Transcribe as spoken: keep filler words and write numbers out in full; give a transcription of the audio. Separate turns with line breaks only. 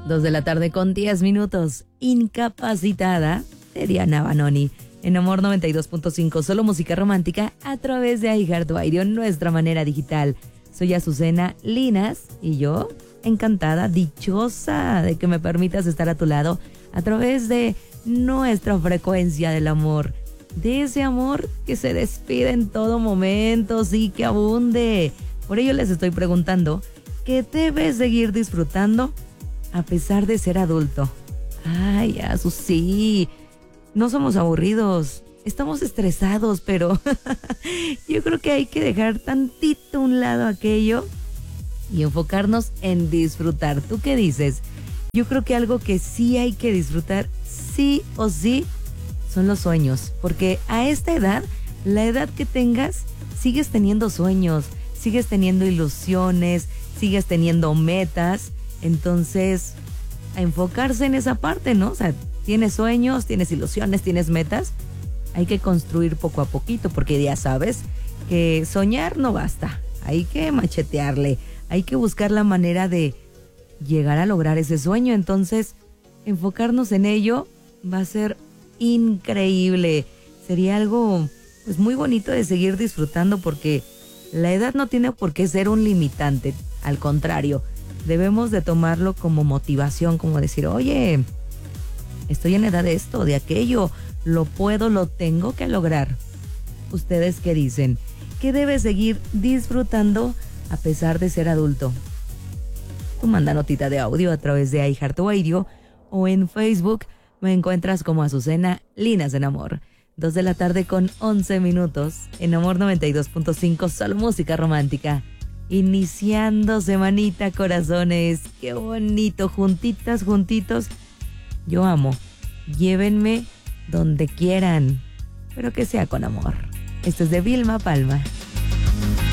Dos de la tarde con diez minutos. Incapacitada de Diana Banoni. En Amor noventa y dos punto cinco, solo música romántica a través de iHeartRadio, nuestra manera digital. Soy Azucena Linas y yo, encantada, dichosa de que me permitas estar a tu lado a través de nuestra frecuencia del amor. De ese amor que se despide en todo momento, sí, que abunde. Por ello les estoy preguntando, ¿qué debes seguir disfrutando a pesar de ser adulto? Ay, Azu, sí, no somos aburridos, estamos estresados, pero yo creo que hay que dejar tantito a un lado aquello y enfocarnos en disfrutar. ¿Tú qué dices? Yo creo que algo que sí hay que disfrutar, sí o sí, son los sueños, porque a esta edad, la edad que tengas, sigues teniendo sueños, sigues teniendo ilusiones, sigues teniendo metas. Entonces, a enfocarse en esa parte, ¿no? O sea, tienes sueños, tienes ilusiones, tienes metas. Hay que construir poco a poquito, porque ya sabes que soñar no basta. Hay que machetearle, hay que buscar la manera de llegar a lograr ese sueño. Entonces, enfocarnos en ello va a ser increíble. Sería algo pues muy bonito de seguir disfrutando, porque la edad no tiene por qué ser un limitante. Al contrario, debemos de tomarlo como motivación, como decir, oye, estoy en edad de esto, de aquello, lo puedo, lo tengo que lograr. ¿Ustedes qué dicen? ¿Qué debes seguir disfrutando a pesar de ser adulto? Tú manda notita de audio a través de iHeartRadio o en Facebook me encuentras como Azucena Linas en Amor. Dos de la tarde con once minutos en Amor noventa y dos punto cinco, solo música romántica. Iniciando semanita, corazones, qué bonito, juntitas, juntitos. Yo amo, llévenme donde quieran, pero que sea con amor. Esto es de Vilma Palma.